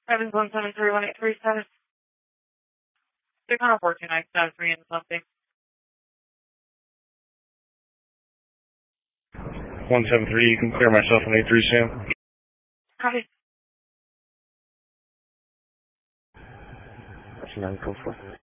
Evans 173-1837. status. They're kind of 42973 and something. 173, you can clear myself on 83 Sam. Copy. That's 944.